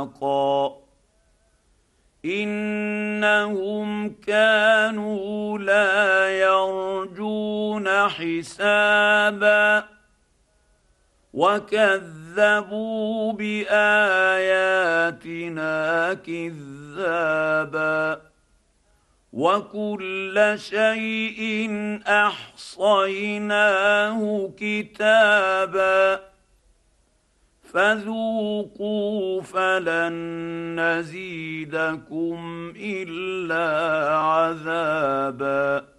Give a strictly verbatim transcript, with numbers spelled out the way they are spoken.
إنهم كانوا لا يرجون حسابا وكذبوا بآياتنا كذابا وكل شيء أحصيناه كتابا فذوقوا فلن نزيدكم إلا عذابا.